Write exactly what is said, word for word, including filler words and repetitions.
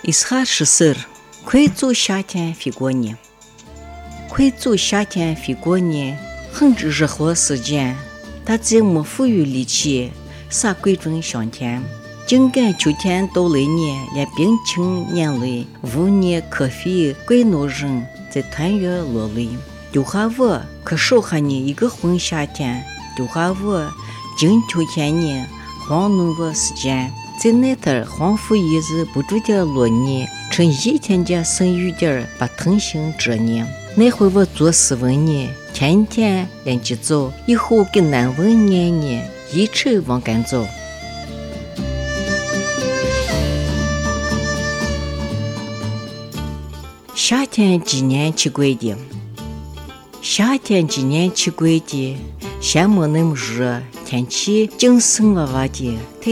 Исхар шисыр, квейцу夏天飞过年，可走夏天飞过年，很是热和时间，他再没富裕力气，啥贵重香甜。尽管秋天到来年，连冰清年类，五年可飞归老人在团圆落泪。就哈我可少哈你一个混夏天，就哈我今秋天呢，黄农个时间。在那头黄福一日不住点落年，趁一天的剩余点把腾行这年。那回我做事问你，天天连起走，以后跟难问年年，一直往赶走。夏天纪念起归的，夏天纪念起归的，羡慕那么热，天气精神了哇的。